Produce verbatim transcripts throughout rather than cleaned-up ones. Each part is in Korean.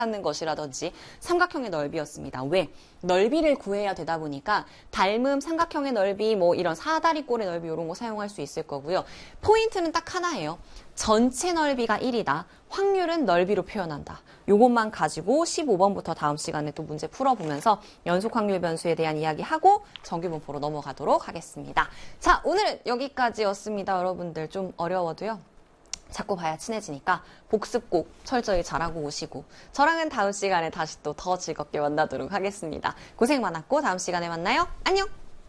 하는 것이라든지 삼각형의 넓이였습니다. 왜? 넓이를 구해야 되다 보니까 닮음, 삼각형의 넓이, 뭐 이런 사다리꼴의 넓이 이런 거 사용할 수 있을 거고요. 포인트는 딱 하나예요. 전체 넓이가 일이다. 확률은 넓이로 표현한다. 요것만 가지고 십오 번부터 다음 시간에 또 문제 풀어보면서 연속 확률 변수에 대한 이야기하고 정규 분포로 넘어가도록 하겠습니다. 자, 오늘은 여기까지였습니다. 여러분들 좀 어려워도요. 자꾸 봐야 친해지니까 복습 꼭 철저히 잘하고 오시고 저랑은 다음 시간에 다시 또 더 즐겁게 만나도록 하겠습니다. 고생 많았고 다음 시간에 만나요. 안녕!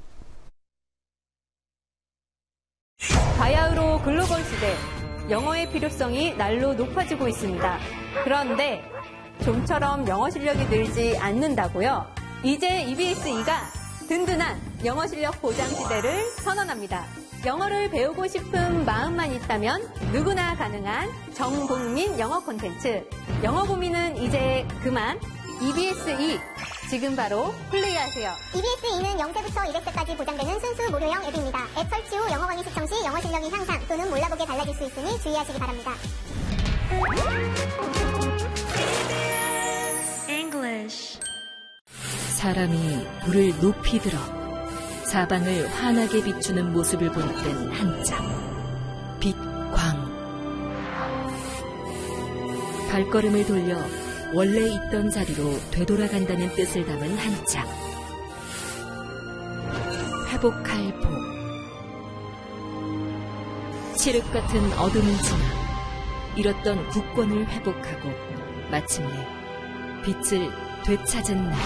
바야흐로 글로벌 시대, 영어의 필요성이 날로 높아지고 있습니다. 그런데 좀처럼 영어 실력이 늘지 않는다고요? 이제 이비에스이가 든든한 영어 실력 보장 시대를 선언합니다. 영어를 배우고 싶은 마음만 있다면 누구나 가능한 전국민 영어 콘텐츠. 영어 고민은 이제 그만. 이비에스이 지금 바로 플레이하세요. 이비에스이는 영 세부터 이백 세까지 보장되는 순수 무료형 앱입니다. 앱 설치 후 영어 강의 시청 시 영어 실력이 향상 또는 몰라보게 달라질 수 있으니 주의하시기 바랍니다. English. 사람이 불을 높이 들어 사방을 환하게 비추는 모습을 본 땐 한참 빛광. 발걸음을 돌려 원래 있던 자리로 되돌아간다는 뜻을 담은 한자. 회복할 복. 칠흑 같은 어둠을 지나 잃었던 국권을 회복하고 마침내 빛을 되찾은 날.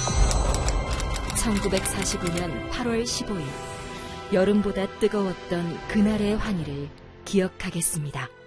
천구백사십오 년 팔월 십오일 여름보다 뜨거웠던 그날의 환희를 기억하겠습니다.